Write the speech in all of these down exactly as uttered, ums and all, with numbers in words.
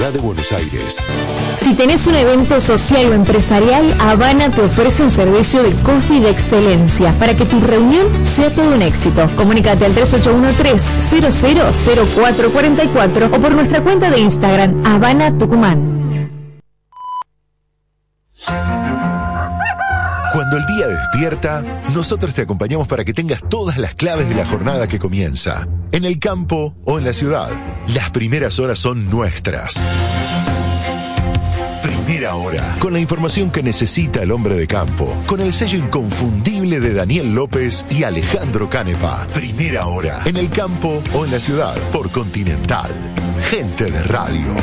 de Buenos Aires. Si tenés un evento social o empresarial, Habana te ofrece un servicio de coffee de excelencia para que tu reunión sea todo un éxito. Comunícate al tres ocho uno tres, cero cero cero cuatro cuatro cuatro o por nuestra cuenta de Instagram, Habana Tucumán. Cuando el día despierta, nosotros te acompañamos para que tengas todas las claves de la jornada que comienza. En el campo o en la ciudad, las primeras horas son nuestras. Primera Hora, con la información que necesita el hombre de campo, con el sello inconfundible de Daniel López y Alejandro Canepa. Primera Hora, en el campo o en la ciudad, por Continental. Gente de radio.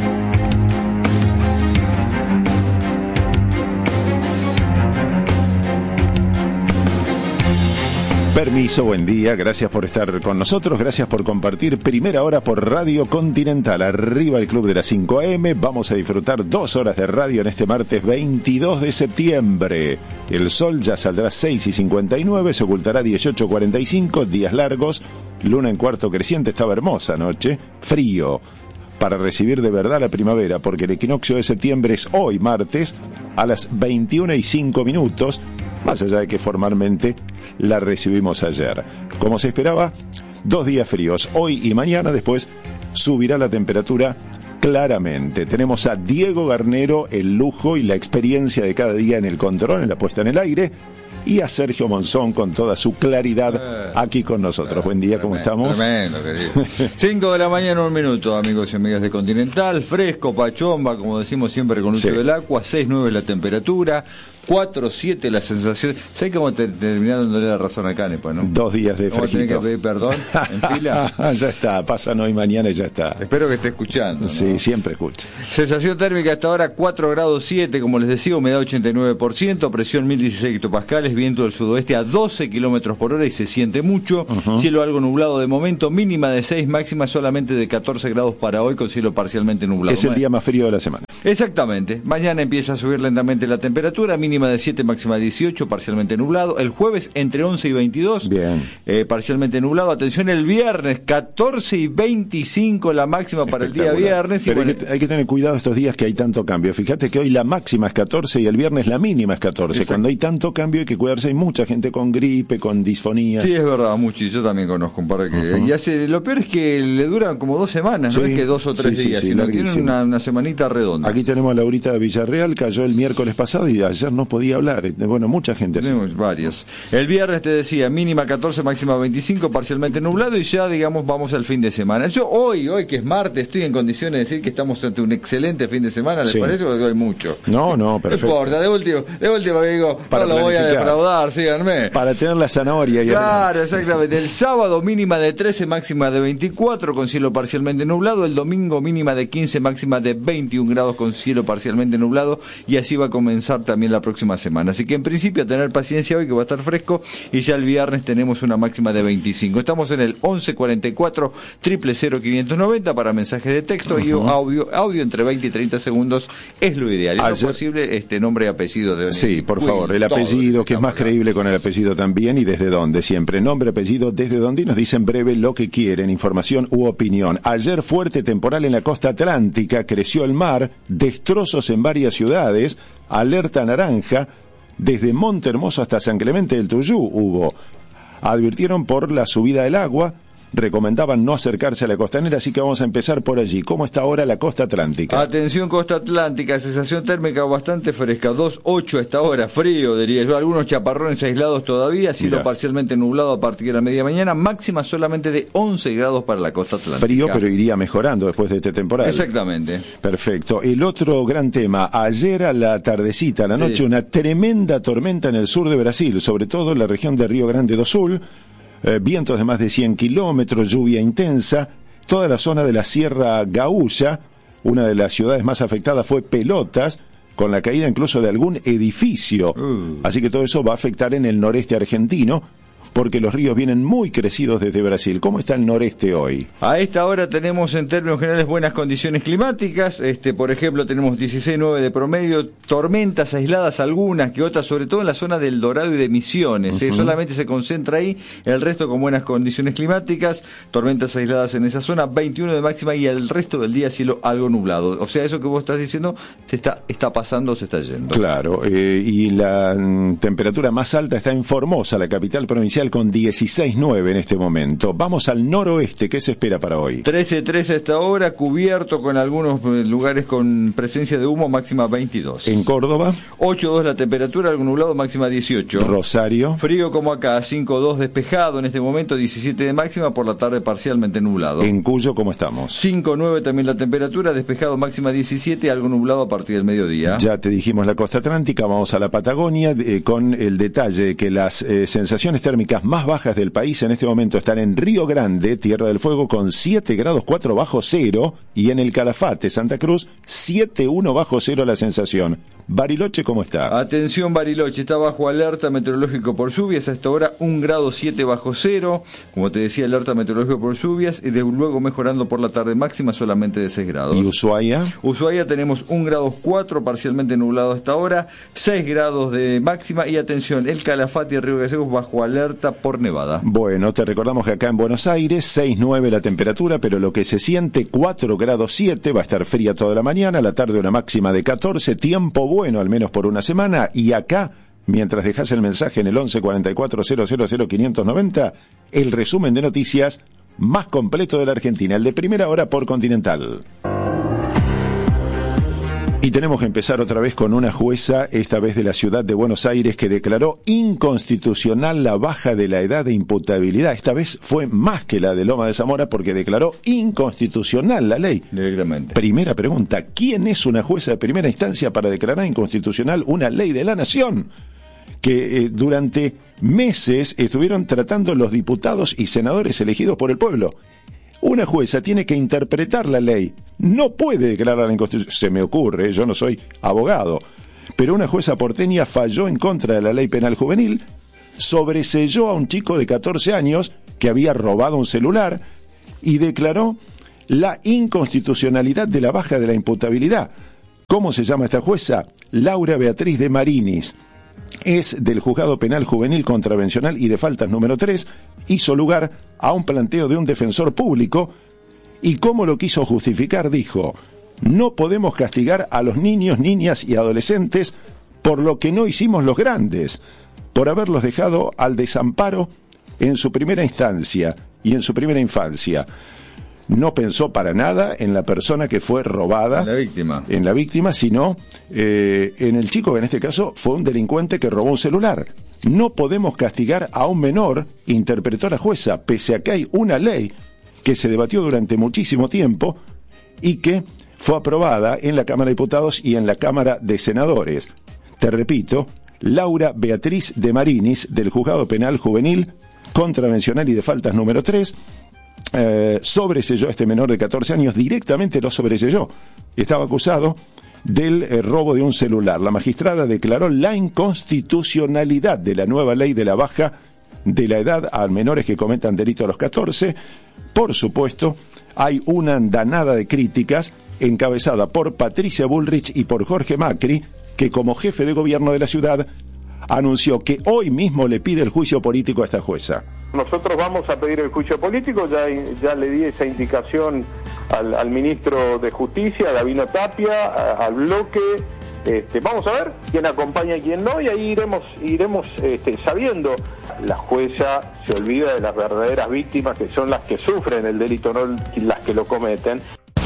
Permiso, buen día, gracias por estar con nosotros, gracias por compartir Primera Hora por Radio Continental. Arriba el Club de las cinco a eme, vamos a disfrutar dos horas de radio en este martes veintidós de septiembre. El sol ya saldrá seis y cincuenta y nueve, se ocultará dieciocho cuarenta y cinco, días largos, luna en cuarto creciente, estaba hermosa anoche, frío. Para recibir de verdad la primavera, porque el equinoccio de septiembre es hoy martes a las veintiuna y cinco minutos, más allá de que formalmente la recibimos ayer. Como se esperaba, dos días fríos, hoy y mañana. Después subirá la temperatura claramente. Tenemos a Diego Garnero, el lujo y la experiencia de cada día en el control, en la puesta en el aire, y a Sergio Monzón con toda su claridad aquí con nosotros. Buen día, ¿cómo estamos? Tremendo, querido. Cinco de la mañana, un minuto, amigos y amigas de Continental. Fresco, pachomba, como decimos siempre con uso Sí. del agua. seis nueve la temperatura. cuatro siete la sensación. ¿Sabes cómo te terminaron dándole la razón a Canepa, no? Dos días de Vamos a tener fresquito. que pedir perdón en fila. Ya está, pasan hoy, mañana y ya está. Espero que esté escuchando, ¿no? Sí, siempre escucha. Sensación térmica hasta ahora cuatro grados siete, como les decía, humedad ochenta y nueve por ciento, presión mil dieciséis hectopascales, viento del sudoeste a doce kilómetros por hora y se siente mucho. Uh-huh. Cielo algo nublado de momento, mínima de seis, máxima solamente de catorce grados para hoy con cielo parcialmente nublado. Es el día más frío de la semana. Exactamente. Mañana empieza a subir lentamente la temperatura, mínima de siete, máxima de dieciocho, parcialmente nublado. El jueves entre once y veintidós, bien, eh, parcialmente nublado. Atención, el viernes catorce y veinticinco la máxima para el día viernes. Pero y bueno, hay, que, hay que tener cuidado estos días que hay tanto cambio. Fíjate que hoy la máxima es catorce y el viernes la mínima es catorce. Exacto. Cuando hay tanto cambio hay que cuidarse. Hay mucha gente con gripe, con disfonías. Sí, es verdad, mucho. Y yo también conozco un par que... Uh-huh. Y hace, lo peor es que le duran como dos semanas, sí, no es que dos o tres sí, días, sí, sí, sino que tienen una, una semanita redonda. Aquí tenemos a Laurita de Villarreal, cayó el miércoles pasado y ayer no podía hablar. Bueno, mucha gente. Tenemos así. Varios. El viernes te decía, mínima catorce, máxima veinticinco, parcialmente nublado y ya, digamos, vamos al fin de semana. Yo hoy, hoy que es martes, estoy en condiciones de decir que estamos ante un excelente fin de semana, ¿les sí. parece? Porque hay mucho. No, no, perfecto. No importa, de último, de último digo, para no lo voy a defraudar, síganme. Para tener la zanahoria. Y claro, exactamente. El sábado mínima de trece, máxima de veinticuatro, con cielo parcialmente nublado. El domingo mínima de quince, máxima de veintiún grados, con cielo parcialmente nublado. Y así va a comenzar también la próxima semana. Así que en principio a tener paciencia hoy, que va a estar fresco, y ya el viernes tenemos una máxima de veinticinco. Estamos en el once cuarenta y cuatro, cero cero cero quinientos noventa para mensajes de texto. Uh-huh. Y audio, audio entre veinte y treinta segundos es lo ideal. Y Ayer... lo posible, este nombre y apellido de Sí, por Uy, favor, el apellido, que es más creíble con el apellido también, y desde dónde siempre. Nombre, apellido, desde dónde, y nos dicen breve lo que quieren, información u opinión. Ayer fuerte temporal en la costa atlántica, creció el mar, destrozos en varias ciudades, alerta naranja, desde Monte Hermoso hasta San Clemente del Tuyú hubo. Advirtieron por la subida del agua, recomendaban no acercarse a la costanera, así que vamos a empezar por allí. ¿Cómo está ahora la costa atlántica? Atención, costa atlántica, sensación térmica bastante fresca, dos ocho esta hora, frío diría yo, algunos chaparrones aislados todavía, cielo parcialmente nublado a partir de la media mañana, máxima solamente de once grados para la costa atlántica. Frío, pero iría mejorando después de este temporal. Exactamente. Perfecto. El otro gran tema, ayer a la tardecita, a la noche, sí. una tremenda tormenta en el sur de Brasil, sobre todo en la región de Río Grande do Sul. Eh, vientos de más de cien kilómetros, lluvia intensa, toda la zona de la Sierra Gaúcha, una de las ciudades más afectadas fue Pelotas, con la caída incluso de algún edificio, uh. así que todo eso va a afectar en el noreste argentino, porque los ríos vienen muy crecidos desde Brasil. ¿Cómo está el noreste hoy? A esta hora tenemos en términos generales buenas condiciones climáticas, este, por ejemplo tenemos dieciséis nueve de promedio, tormentas aisladas algunas que otras, sobre todo en la zona del Dorado y de Misiones, uh-huh. ¿eh? Solamente se concentra ahí, el resto con buenas condiciones climáticas, tormentas aisladas en esa zona, veintiuno de máxima y el resto del día cielo algo nublado. O sea, eso que vos estás diciendo se está, está pasando, se está yendo. Claro, eh, y la mm, temperatura más alta está en Formosa, la capital provincial, con dieciséis nueve en este momento. Vamos al noroeste, ¿qué se espera para hoy? trece trece a esta hora, cubierto con algunos lugares con presencia de humo, máxima veintidós. En Córdoba, ocho dos la temperatura, algo nublado, máxima dieciocho. Rosario, frío como acá, cinco dos despejado en este momento, diecisiete de máxima, por la tarde parcialmente nublado. En Cuyo, ¿cómo estamos? cinco nueve también la temperatura, despejado, máxima diecisiete, algo nublado a partir del mediodía. Ya te dijimos la costa atlántica, vamos a la Patagonia, eh, con el detalle de que las eh, sensaciones térmicas más bajas del país en este momento están en Río Grande, Tierra del Fuego, con siete grados cuatro bajo cero, y en el Calafate, Santa Cruz, siete uno bajo cero la sensación. Bariloche, ¿cómo está? Atención, Bariloche, está bajo alerta meteorológico por lluvias, a esta hora un grado siete bajo cero, como te decía, alerta meteorológico por lluvias, y de luego mejorando por la tarde, máxima solamente de seis grados. ¿Y Ushuaia? Ushuaia tenemos un grado cuatro, parcialmente nublado hasta ahora, seis grados de máxima, y atención, el Calafate y Río Gallegos bajo alerta por nevada. Bueno, te recordamos que acá en Buenos Aires, seis nueve la temperatura, pero lo que se siente, cuatro grados siete, va a estar fría toda la mañana, la tarde una máxima de catorce, tiempo bueno, al menos por una semana, y acá, mientras dejas el mensaje en el once cuarenta y cuatro cero cero cero quinientos noventa, el resumen de noticias más completo de la Argentina, el de primera hora por Continental. Y tenemos que empezar otra vez con una jueza, esta vez de la ciudad de Buenos Aires, que declaró inconstitucional la baja de la edad de imputabilidad. Esta vez fue más que la de Loma de Zamora, porque declaró inconstitucional la ley. Directamente. Primera pregunta, ¿quién es una jueza de primera instancia para declarar inconstitucional una ley de la nación? Que eh, durante meses estuvieron tratando los diputados y senadores elegidos por el pueblo. Una jueza tiene que interpretar la ley, no puede declararla inconstitucional. Se me ocurre, yo no soy abogado, pero una jueza porteña falló en contra de la ley penal juvenil, sobreseyó a un chico de catorce años que había robado un celular y declaró la inconstitucionalidad de la baja de la imputabilidad. ¿Cómo se llama esta jueza? Laura Beatriz de Marinis. Es del Juzgado Penal Juvenil Contravencional y de Faltas número tres, hizo lugar a un planteo de un defensor público y como lo quiso justificar dijo: no podemos castigar a los niños, niñas y adolescentes por lo que no hicimos los grandes, por haberlos dejado al desamparo en su primera instancia y en su primera infancia. No pensó para nada en la persona que fue robada, en la víctima, en la víctima sino eh, en el chico que en este caso fue un delincuente que robó un celular. No podemos castigar a un menor, interpretó la jueza, pese a que hay una ley que se debatió durante muchísimo tiempo y que fue aprobada en la Cámara de Diputados y en la Cámara de Senadores. Te repito, Laura Beatriz de Marinis, del Juzgado Penal Juvenil Contravencional y de Faltas número tres, Eh, sobreselló a este menor de catorce años, directamente lo sobreselló. Estaba acusado del eh, robo de un celular. La magistrada declaró la inconstitucionalidad de la nueva ley de la baja de la edad a menores que cometan delito a los catorce. Por supuesto, hay una andanada de críticas encabezada por Patricia Bullrich y por Jorge Macri, que como jefe de gobierno de la ciudad anunció que hoy mismo le pide el juicio político a esta jueza. Nosotros vamos a pedir el juicio político, ya, ya le di esa indicación al, al ministro de Justicia, Gabino Tapia, a, al bloque. Este, vamos a ver quién acompaña y quién no, y ahí iremos iremos este, sabiendo. La jueza se olvida de las verdaderas víctimas, que son las que sufren el delito, no las que lo cometen.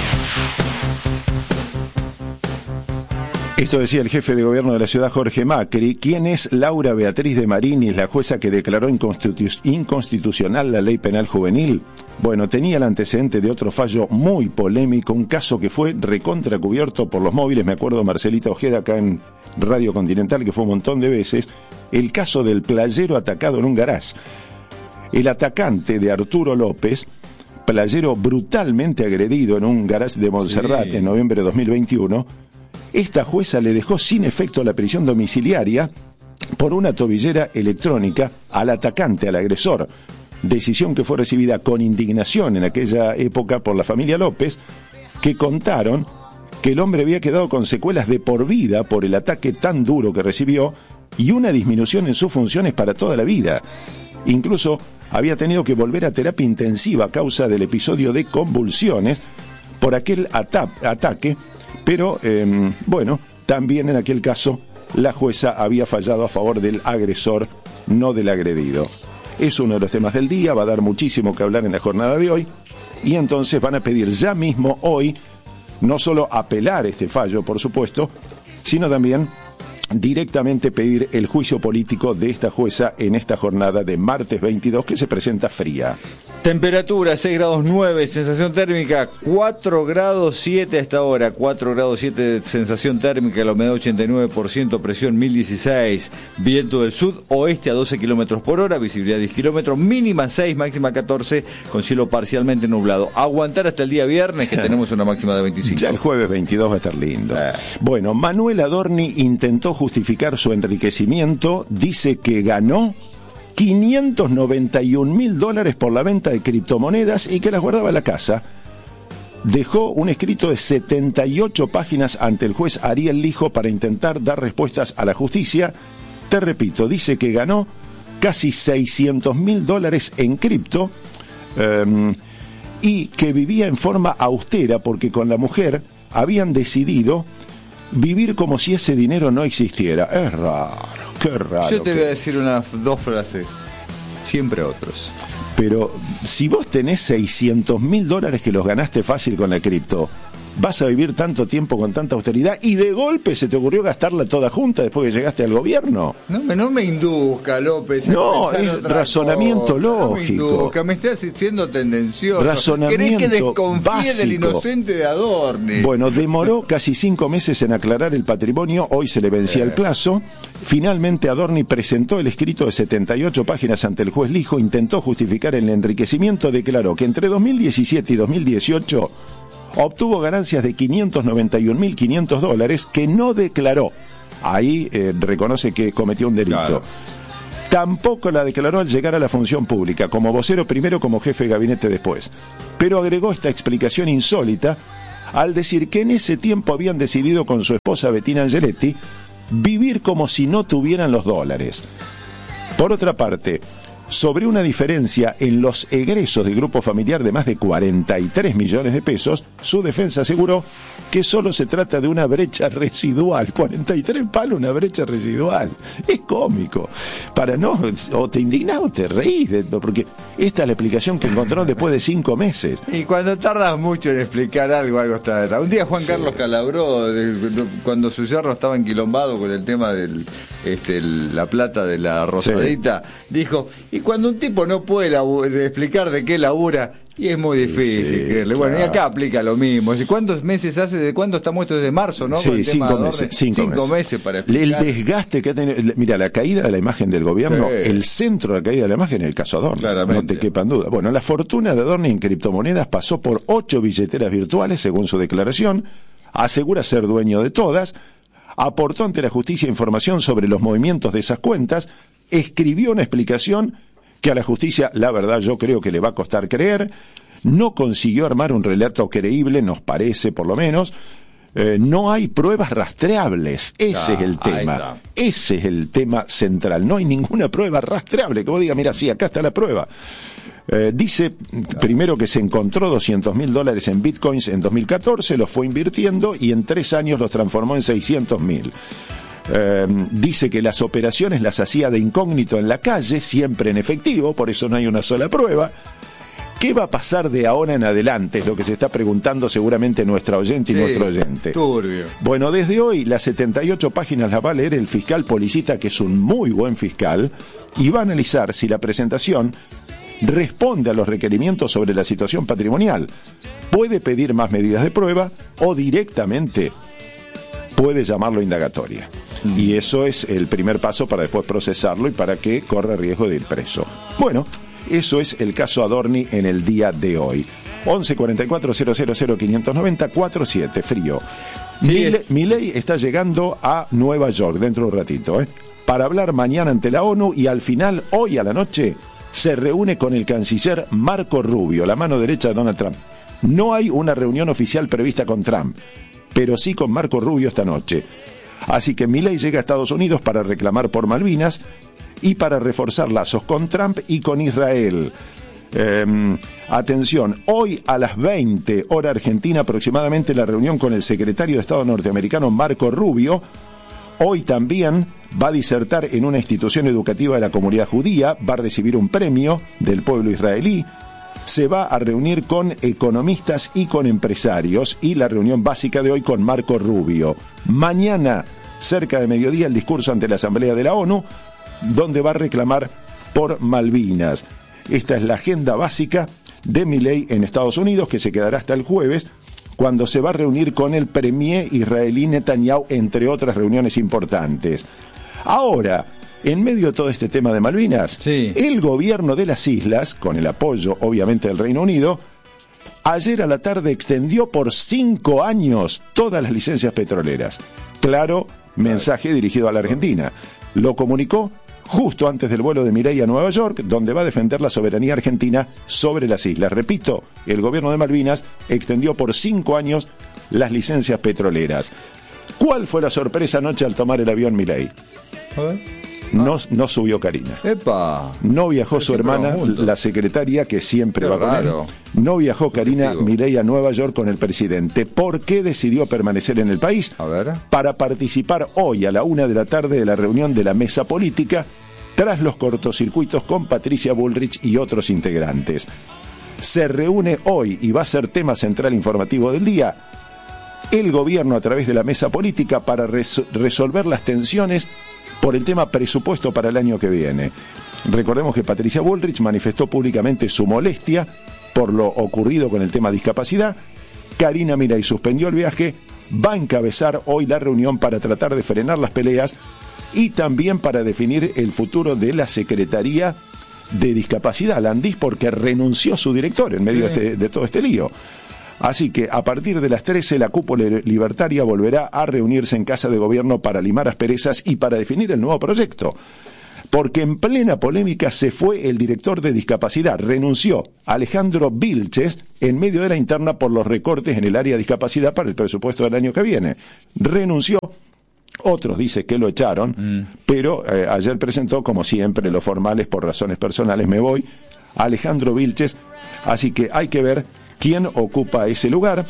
Esto decía el jefe de gobierno de la ciudad, Jorge Macri. ¿Quién es Laura Beatriz de Marinis, la jueza que declaró inconstitu- inconstitucional la ley penal juvenil? Bueno, tenía el antecedente de otro fallo muy polémico, un caso que fue recontracubierto por los móviles. Me acuerdo Marcelita Ojeda acá en Radio Continental, que fue un montón de veces, el caso del playero atacado en un garage. El atacante de Arturo López, playero brutalmente agredido en un garage de Montserrat, sí, en noviembre de dos mil veintiuno, esta jueza le dejó sin efecto la prisión domiciliaria por una tobillera electrónica al atacante, al agresor. Decisión que fue recibida con indignación en aquella época por la familia López, que contaron que el hombre había quedado con secuelas de por vida por el ataque tan duro que recibió y una disminución en sus funciones para toda la vida. Incluso había tenido que volver a terapia intensiva a causa del episodio de convulsiones por aquel ata- ataque, pero eh, bueno, también en aquel caso la jueza había fallado a favor del agresor, no del agredido. Es uno de los temas del día, va a dar muchísimo que hablar en la jornada de hoy, y entonces van a pedir ya mismo hoy, no solo apelar este fallo, por supuesto, sino también directamente pedir el juicio político de esta jueza en esta jornada de martes veintidós, que se presenta fría. Temperatura seis grados nueve, sensación térmica cuatro grados siete hasta ahora, cuatro grados siete de sensación térmica, la humedad ochenta y nueve por ciento, presión mil dieciséis, viento del sud-oeste a doce kilómetros por hora, visibilidad diez kilómetros, mínima seis, máxima catorce, con cielo parcialmente nublado. Aguantar hasta el día viernes, que tenemos una máxima de veinticinco. Ya el jueves veintidós va a estar lindo. Eh. Bueno, Manuel Adorni intentó justificar su enriquecimiento, dice que ganó quinientos noventa y un mil dólares por la venta de criptomonedas y que las guardaba en la casa. Dejó un escrito de setenta y ocho páginas ante el juez Ariel Lijo para intentar dar respuestas a la justicia. Te repito, dice que ganó casi seiscientos mil dólares en cripto um, y que vivía en forma austera porque con la mujer habían decidido vivir como si ese dinero no existiera. Es raro, qué raro. Yo te que... voy a decir unas dos frases. Siempre otros. Pero si vos tenés seiscientos mil dólares que los ganaste fácil con la cripto, vas a vivir tanto tiempo con tanta austeridad y de golpe se te ocurrió gastarla toda junta después que llegaste al gobierno. No me, no me induzca, López. No, es razonamiento cosa. lógico. No me induzca, me estás siendo tendencioso. Razonamiento ¿Querés que desconfíe básico del inocente de Adorni? Bueno, demoró casi cinco meses en aclarar el patrimonio, hoy se le vencía eh. el plazo. Finalmente Adorni presentó el escrito de setenta y ocho páginas ante el juez Lijo, intentó justificar el enriquecimiento, declaró que entre dos mil diecisiete y dos mil dieciocho obtuvo ganancias de quinientos noventa y un mil quinientos dólares que no declaró. Ahí eh, reconoce que cometió un delito. Claro. Tampoco la declaró al llegar a la función pública, como vocero primero, como jefe de gabinete después. Pero agregó esta explicación insólita al decir que en ese tiempo habían decidido con su esposa Bettina Angeletti vivir como si no tuvieran los dólares. Por otra parte, sobre una diferencia en los egresos del grupo familiar de más de cuarenta y tres millones de pesos, su defensa aseguró que solo se trata de una brecha residual. cuarenta y tres palos, una brecha residual. Es cómico. Para no, o te indignás o te reís, de, porque esta es la explicación que encontró después de cinco meses. Y cuando tardas mucho en explicar algo, algo está detrás. Un día Juan sí. Carlos Calabró, de, de, cuando su yerno estaba enquilombado con el tema de este, la plata de la rosadita, sí. dijo, y cuando un tipo no puede labu- de explicar de qué labura, y es muy difícil sí, creerle. Claro. Bueno, y acá aplica lo mismo. ¿Cuántos meses hace? ¿De cuándo estamos esto? Desde marzo, ¿no? Sí, cinco meses, cinco, cinco meses. meses para explicar. El desgaste que ha tenido. Mira, la caída de la imagen del gobierno, sí. el centro de la caída de la imagen es el caso Adorni. Claramente. No te quepan duda. Bueno, la fortuna de Adorni en criptomonedas pasó por ocho billeteras virtuales, según su declaración. Asegura ser dueño de todas. Aportó ante la justicia información sobre los movimientos de esas cuentas. Escribió una explicación que a la justicia, la verdad, yo creo que le va a costar creer. No consiguió armar un relato creíble, nos parece por lo menos. Eh, no hay pruebas rastreables. Ese ah, es el tema. Ese es el tema central. No hay ninguna prueba rastreable que vos digas, mira, sí, acá está la prueba. Eh, dice primero que se encontró doscientos mil dólares en bitcoins en dos mil catorce, los fue invirtiendo y en tres años los transformó en seiscientos mil. Eh, dice que las operaciones las hacía de incógnito en la calle, siempre en efectivo, por eso no hay una sola prueba. ¿Qué va a pasar de ahora en adelante? Es lo que se está preguntando seguramente nuestra oyente y sí, nuestro oyente. Turbio. Bueno, desde hoy las setenta y ocho páginas las va a leer el fiscal Policita, que es un muy buen fiscal, y va a analizar si la presentación responde a los requerimientos sobre la situación patrimonial. Puede pedir más medidas de prueba o directamente puede llamarlo indagatoria. Mm. Y eso es el primer paso para después procesarlo y para que corra riesgo de ir preso. Bueno, eso es el caso Adorni en el día de hoy. once cuarenta y cuatro cero cero cero quinientos noventa cuarenta y siete, frío. Sí, Milei, es... Milei está llegando a Nueva York dentro de un ratito, ¿eh? para hablar mañana ante la ONU y al final, hoy a la noche, se reúne con el canciller Marco Rubio, la mano derecha de Donald Trump. No hay una reunión oficial prevista con Trump, pero sí con Marco Rubio esta noche. Así que Milei llega a Estados Unidos para reclamar por Malvinas y para reforzar lazos con Trump y con Israel. Eh, atención, hoy a las veinte, hora argentina aproximadamente, la reunión con el secretario de Estado norteamericano Marco Rubio. Hoy también va a disertar en una institución educativa de la comunidad judía, va a recibir un premio del pueblo israelí, se va a reunir con economistas y con empresarios, y la reunión básica de hoy con Marco Rubio. Mañana, cerca de mediodía, el discurso ante la Asamblea de la ONU, donde va a reclamar por Malvinas. Esta es la agenda básica de Milei en Estados Unidos, que se quedará hasta el jueves, cuando se va a reunir con el premier israelí Netanyahu, entre otras reuniones importantes. Ahora, en medio de todo este tema de Malvinas, sí. el gobierno de las islas, con el apoyo obviamente del Reino Unido, ayer a la tarde extendió por cinco años todas las licencias petroleras. Claro, mensaje dirigido a la Argentina. Lo comunicó justo antes del vuelo de Milei a Nueva York, donde va a defender la soberanía argentina sobre las islas. Repito, el gobierno de Malvinas extendió por cinco años las licencias petroleras. ¿Cuál fue la sorpresa anoche al tomar el avión Milei? A ver. No, no subió Karina. ¡Epa! No viajó su hermana, la secretaria, que siempre Qué va con raro. él. No viajó Karina Milei a Nueva York con el presidente. ¿Por qué decidió permanecer en el país? A ver. Para participar hoy a la una de la tarde de la reunión de la mesa política, tras los cortocircuitos con Patricia Bullrich y otros integrantes. Se reúne hoy y va a ser tema central informativo del día el gobierno a través de la mesa política para res- resolver las tensiones por el tema presupuesto para el año que viene. Recordemos que Patricia Bullrich manifestó públicamente su molestia por lo ocurrido con el tema discapacidad. Karina Milei suspendió el viaje, va a encabezar hoy la reunión para tratar de frenar las peleas y también para definir el futuro de la Secretaría de Discapacidad, la ANDIS, porque renunció su director en medio sí. de, este, de todo este lío. Así que a partir de las trece la cúpula libertaria volverá a reunirse en Casa de Gobierno para limar asperezas y para definir el nuevo proyecto. Porque en plena polémica se fue el director de Discapacidad, renunció Alejandro Vilches en medio de la interna por los recortes en el área de discapacidad para el presupuesto del año que viene. Renunció. Otros dicen que lo echaron, mm. pero eh, ayer presentó, como siempre, los formales por razones personales, me voy, Alejandro Vilches, así que hay que ver quién ocupa ese lugar.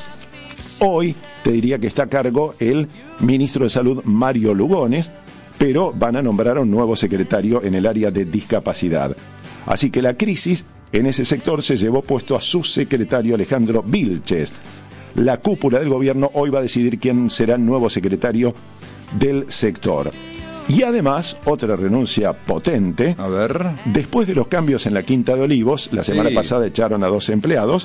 Hoy te diría que está a cargo el ministro de Salud, Mario Lugones, pero van a nombrar a un nuevo secretario en el área de discapacidad. Así que la crisis en ese sector se llevó puesto a su secretario Alejandro Vilches. La cúpula del gobierno hoy va a decidir quién será el nuevo secretario del sector. Y además, otra renuncia potente. A ver. Después de los cambios en la Quinta de Olivos, la semana sí. pasada echaron a dos empleados,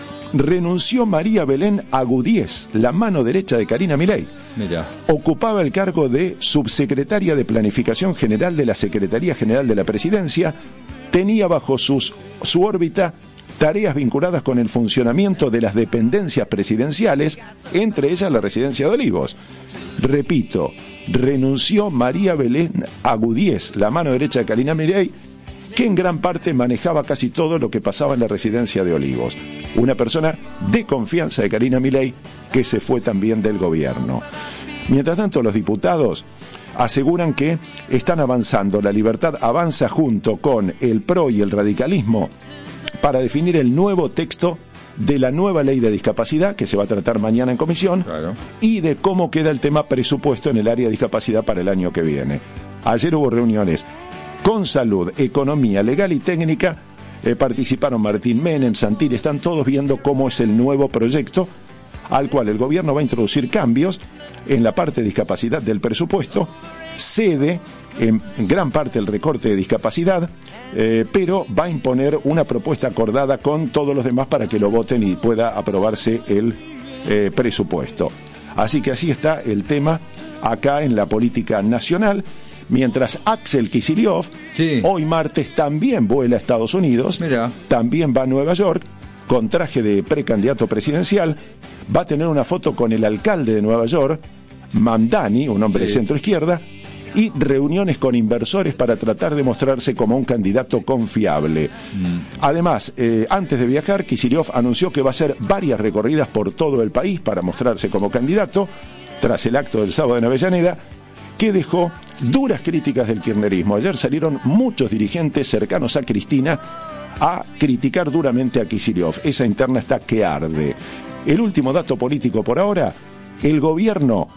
renunció María Belén Agudíez, la mano derecha de Karina Milei. Mira. Ocupaba el cargo de subsecretaria de Planificación General de la Secretaría General de la Presidencia. Tenía bajo sus, su órbita tareas vinculadas con el funcionamiento de las dependencias presidenciales, entre ellas la Residencia de Olivos. Repito, renunció María Belén Agudíez, la mano derecha de Karina Milei, que en gran parte manejaba casi todo lo que pasaba en la Residencia de Olivos. Una persona de confianza de Karina Milei que se fue también del gobierno. Mientras tanto, los diputados aseguran que están avanzando. La Libertad avanza junto con el P R O y el radicalismo para definir el nuevo texto de la nueva ley de discapacidad que se va a tratar mañana en comisión, claro. y de cómo queda el tema presupuesto en el área de discapacidad para el año que viene. Ayer hubo reuniones con salud, economía, legal y técnica. Eh, participaron Martín Menem, Santilli, están todos viendo cómo es el nuevo proyecto al cual el gobierno va a introducir cambios en la parte de discapacidad del presupuesto, cede en gran parte el recorte de discapacidad, eh, pero va a imponer una propuesta acordada con todos los demás para que lo voten y pueda aprobarse el eh, presupuesto. Así que así está el tema acá en la política nacional, mientras Axel Kicillof, sí. hoy martes, también vuela a Estados Unidos, Mira. también va a Nueva York, con traje de precandidato presidencial, va a tener una foto con el alcalde de Nueva York, Mamdani, un hombre sí. de centro izquierda, y reuniones con inversores para tratar de mostrarse como un candidato confiable. Mm. Además, eh, antes de viajar, Kicillof anunció que va a hacer varias recorridas por todo el país para mostrarse como candidato, tras el acto del sábado en Avellaneda, que dejó duras críticas del kirchnerismo. Ayer salieron muchos dirigentes cercanos a Cristina a criticar duramente a Kicillof. Esa interna está que arde. El último dato político por ahora, el gobierno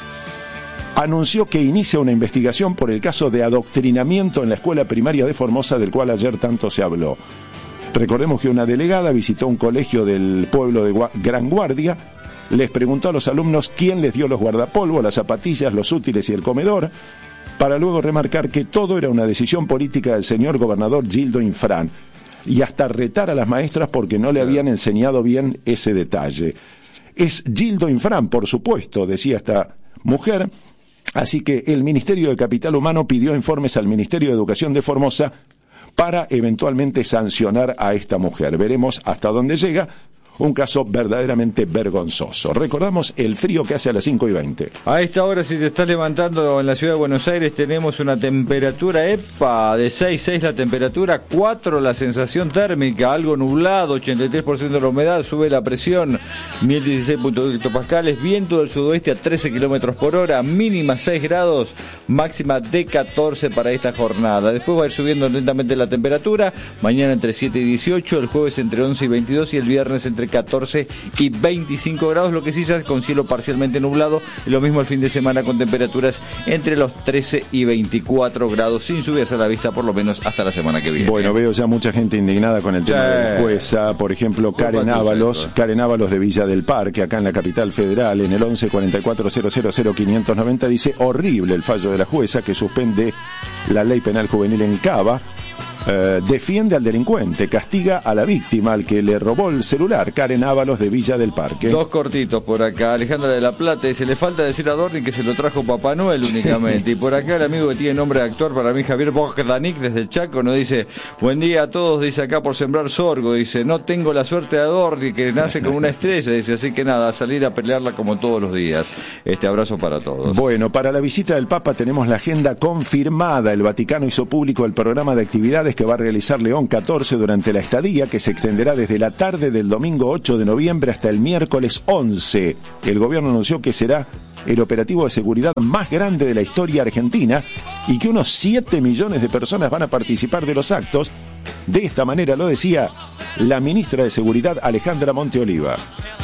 anunció que inicia una investigación por el caso de adoctrinamiento en la escuela primaria de Formosa, del cual ayer tanto se habló. Recordemos que una delegada visitó un colegio del pueblo de Gua- Gran Guardia, les preguntó a los alumnos quién les dio los guardapolvos, las zapatillas, los útiles y el comedor, para luego remarcar que todo era una decisión política del señor gobernador Gildo Infran, y hasta retar a las maestras porque no le habían enseñado bien ese detalle. Es Gildo Infran, por supuesto, decía esta mujer. Así que el Ministerio de Capital Humano pidió informes al Ministerio de Educación de Formosa para eventualmente sancionar a esta mujer. Veremos hasta dónde llega. Un caso verdaderamente vergonzoso. Recordamos el frío que hace a las cinco y veinte. A esta hora, si te estás levantando en la ciudad de Buenos Aires, tenemos una temperatura epa de seis, seis la temperatura, cuatro la sensación térmica, algo nublado, ochenta y tres por ciento de la humedad, sube la presión, mil dieciséis punto dos hectopascales, viento del sudoeste a trece kilómetros por hora, mínima seis grados, máxima de catorce para esta jornada. Después va a ir subiendo lentamente la temperatura, mañana entre siete y dieciocho, el jueves entre once y veintidós y el viernes entre catorce y veinticinco grados, lo que sí ya es con cielo parcialmente nublado, y lo mismo el fin de semana con temperaturas entre los trece y veinticuatro grados, sin lluvias a la vista por lo menos hasta la semana que viene. Bueno, veo ya mucha gente indignada con el tema sí. de la jueza, por ejemplo, Karen Ábalos, Karen Ábalos de Villa del Parque, acá en la capital federal, en el once cuarenta y cuatro cero cero cero quinientos noventa, dice: horrible el fallo de la jueza que suspende la ley penal juvenil en Cava. Uh, defiende al delincuente, castiga a la víctima, al que le robó el celular. Karen Ábalos de Villa del Parque. Dos cortitos por acá. Alejandra de la Plata dice: le falta decir a Dorni que se lo trajo Papá Noel únicamente. Y por acá el amigo que tiene nombre de actor para mí, Javier Bogdanik desde el Chaco, nos dice: buen día a todos, dice acá por sembrar sorgo, dice: no tengo la suerte de Dorni que nace con una estrella, dice, así que nada, a salir a pelearla como todos los días. Este abrazo para todos. Bueno, para la visita del Papa tenemos la agenda confirmada. El Vaticano hizo público el programa de actividades que va a realizar León catorce durante la estadía, que se extenderá desde la tarde del domingo ocho de noviembre hasta el miércoles once. El gobierno anunció que será el operativo de seguridad más grande de la historia argentina y que unos siete millones de personas van a participar de los actos. De esta manera lo decía la ministra de Seguridad, Alejandra Monteoliva.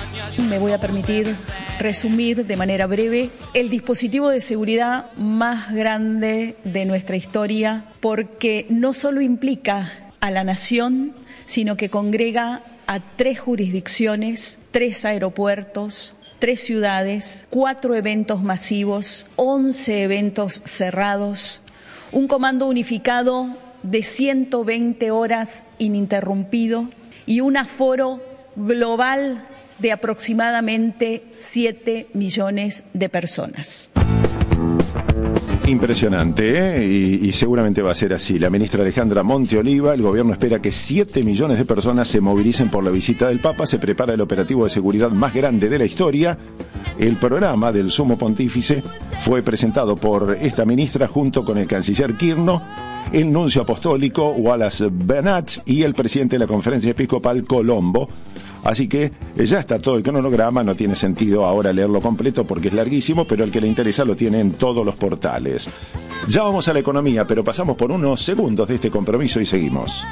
Me voy a permitir resumir de manera breve el dispositivo de seguridad más grande de nuestra historia, porque no solo implica a la nación, sino que congrega a tres jurisdicciones, tres aeropuertos, tres ciudades, cuatro eventos masivos, once eventos cerrados, un comando unificado de ciento veinte horas ininterrumpido y un aforo global de aproximadamente siete millones de personas. Impresionante, ¿eh? y, y seguramente va a ser así. La ministra Alejandra Monteoliva: el gobierno espera que siete millones de personas se movilicen por la visita del Papa. Se prepara el operativo de seguridad más grande de la historia. El programa del Sumo Pontífice fue presentado por esta ministra junto con el canciller Quirno, el nuncio apostólico Wallace Bernach y el presidente de la Conferencia Episcopal Colombo. Así que ya está todo el cronograma, no tiene sentido ahora leerlo completo porque es larguísimo, pero el que le interesa lo tiene en todos los portales. Ya vamos a la economía, pero pasamos por unos segundos de este compromiso y seguimos.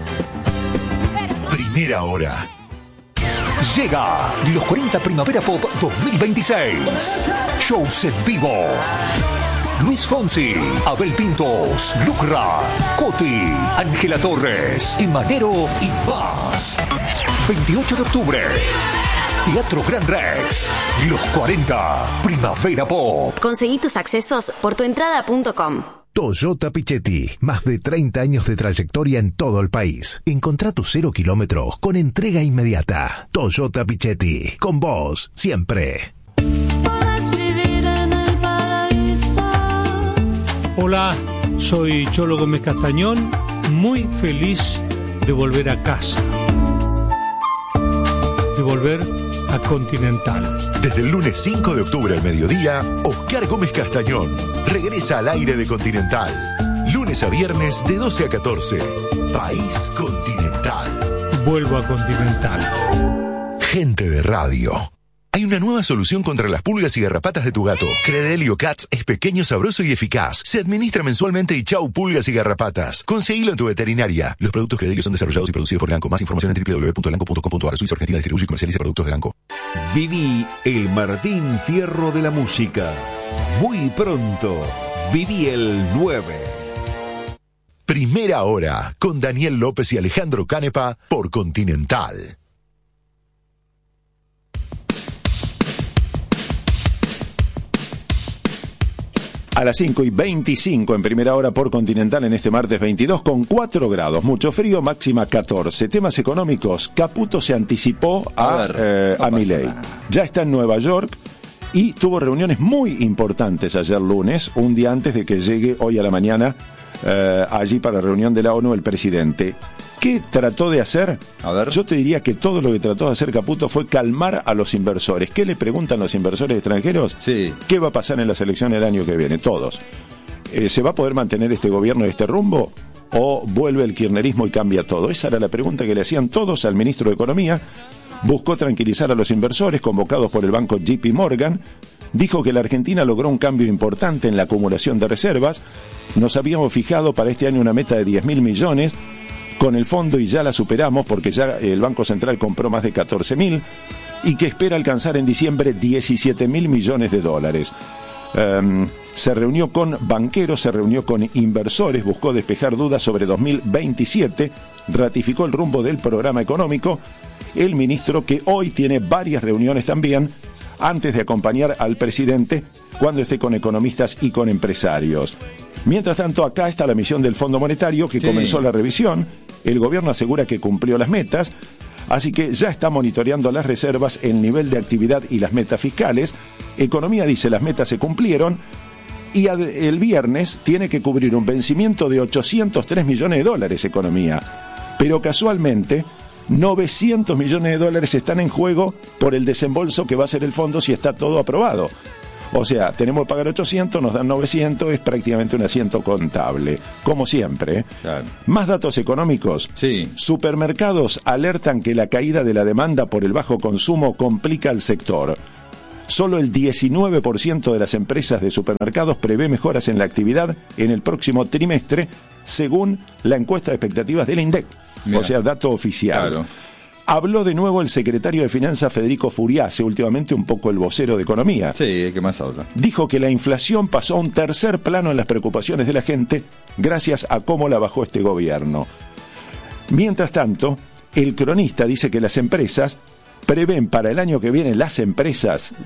Primera hora. Llega Los cuarenta Primavera Pop dos mil veintiséis. Shows en vivo. Luis Fonsi, Abel Pintos, Lucra, Coti, Ángela Torres, Manero y más. veintiocho de octubre. Teatro Gran Rex. Los cuarenta Primavera Pop. Conseguí tus accesos por tuentrada punto com. Toyota Pichetti, más de treinta años de trayectoria en todo el país. Encontrá tu cero kilómetros con entrega inmediata. Toyota Pichetti, con vos siempre. Hola, soy Cholo Gómez Castañón, muy feliz de volver a casa. de volver a Continental. Desde el lunes cinco de octubre al mediodía, Oscar Gómez Castañón regresa al aire de Continental. Lunes a viernes de doce a catorce. País Continental. Vuelvo a Continental. Gente de radio. Hay una nueva solución contra las pulgas y garrapatas de tu gato. Credelio Cats es pequeño, sabroso y eficaz. Se administra mensualmente y chau pulgas y garrapatas. Conseguilo en tu veterinaria. Los productos Credelio son desarrollados y producidos por Elanco. Más información en doble u doble u doble u punto elanco punto com punto a r. Suiza Argentina distribuye y comercializa productos de Elanco. Viví el Martín Fierro de la música. Muy pronto. Viví el nueve. Primera hora con Daniel López y Alejandro Canepa por Continental. A las cinco y veinticinco en primera hora por Continental en este martes veintidós con cuatro grados, mucho frío, máxima catorce. Temas económicos, Caputo se anticipó a, a, ver, eh, no a Milei. Ya está en Nueva York y tuvo reuniones muy importantes ayer lunes, un día antes de que llegue hoy a la mañana eh, allí para reunión de la ONU el presidente. ¿Qué trató de hacer? A ver. Yo te diría que todo lo que trató de hacer Caputo fue calmar a los inversores. ¿Qué le preguntan los inversores extranjeros? Sí. ¿Qué va a pasar en las elecciones del año que viene? Todos. Eh, ¿Se va a poder mantener este gobierno de este rumbo? ¿O vuelve el kirchnerismo y cambia todo? Esa era la pregunta que le hacían todos al ministro de Economía. Buscó tranquilizar a los inversores convocados por el banco J P Morgan. Dijo que la Argentina logró un cambio importante en la acumulación de reservas. Nos habíamos fijado para este año una meta de diez mil millones con el fondo y ya la superamos porque ya el Banco Central compró más de catorce mil y que espera alcanzar en diciembre diecisiete mil millones de dólares. Um, se reunió con banqueros, se reunió con inversores, buscó despejar dudas sobre dos mil veintisiete, ratificó el rumbo del programa económico. El ministro, que hoy tiene varias reuniones también, antes de acompañar al presidente cuando esté con economistas y con empresarios. Mientras tanto, acá está la misión del Fondo Monetario, que sí. comenzó la revisión. El gobierno asegura que cumplió las metas, así que ya está monitoreando las reservas, el nivel de actividad y las metas fiscales. Economía dice las metas se cumplieron y el viernes tiene que cubrir un vencimiento de ochocientos tres millones de dólares Economía. Pero casualmente, novecientos millones de dólares están en juego por el desembolso que va a hacer el fondo si está todo aprobado. O sea, tenemos que pagar ochocientos, nos dan novecientos, es prácticamente un asiento contable, como siempre. Claro. Más datos económicos. Sí. Supermercados alertan que la caída de la demanda por el bajo consumo complica al sector. Solo el diecinueve por ciento de las empresas de supermercados prevé mejoras en la actividad en el próximo trimestre, según la encuesta de expectativas del INDEC. Mirá. O sea, dato oficial. Claro. Habló de nuevo el secretario de Finanzas Federico Furiase, últimamente un poco el vocero de Economía. Sí, ¿qué más habla? Dijo que la inflación pasó a un tercer plano en las preocupaciones de la gente gracias a cómo la bajó este gobierno. Mientras tanto, el cronista dice que las empresas prevén para el año que viene, las empresas,